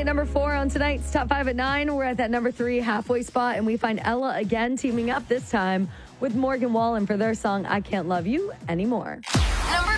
at number 4 on tonight's Top 5 at 9. We're at that number 3 halfway spot, and we find Ella again teaming up this time with Morgan Wallen for their song, I Can't Love You Anymore. Number